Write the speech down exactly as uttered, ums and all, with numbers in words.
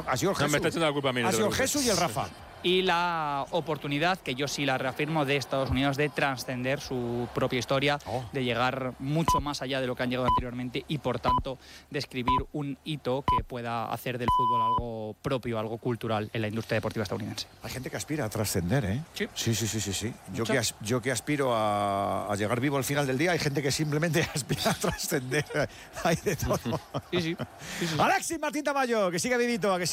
ha sido el No, Jesús. me está echando la culpa a mí. No ha te sido el preocupes. Jesús y el Rafa. Y la oportunidad, que yo sí la reafirmo, de Estados Unidos de trascender su propia historia, Oh. de llegar mucho más allá de lo que han llegado anteriormente y, por tanto, de escribir un hito que pueda hacer del fútbol algo propio, algo cultural en la industria deportiva estadounidense. Hay gente que aspira a trascender, ¿eh? Sí. Sí, sí, sí, sí. sí. Yo, Mucho. que as- yo que aspiro a, a llegar vivo al final del día, hay gente que simplemente aspira a trascender. Hay de todo. Sí, sí. sí, sí. Alexis Martín Tamayo, que siga vivito, a que